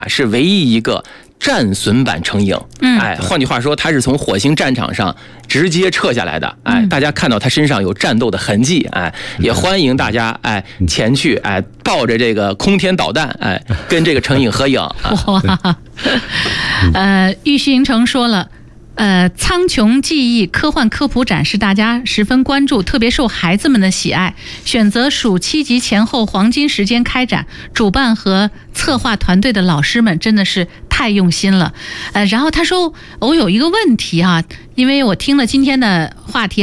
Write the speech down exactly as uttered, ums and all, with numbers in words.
是唯一一个战损版程影， 嗯， 哎，换句话说，他是从火星战场上直接撤下来的，哎， 嗯、 大家看到他身上有战斗的痕迹，哎，也欢迎大家哎前去，哎，抱着这个空天导弹，哎，跟这个程影合影。 哇，呃，玉星城说了。呃，苍穹记忆科幻科普展是大家十分关注，特别受孩子们的喜爱。选择暑期及前后黄金时间开展，主办和策划团队的老师们真的是太用心了。呃，然后他说，我有一个问题哈、啊，因为我听了今天的话题。